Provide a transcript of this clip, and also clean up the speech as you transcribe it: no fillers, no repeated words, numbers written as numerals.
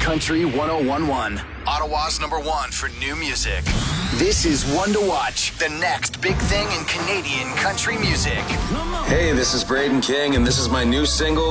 Country 101.1. Ottawa's #1 for new music. This is One to Watch, the next big thing in Canadian country music. Hey, this is Braden King, and this is my new single,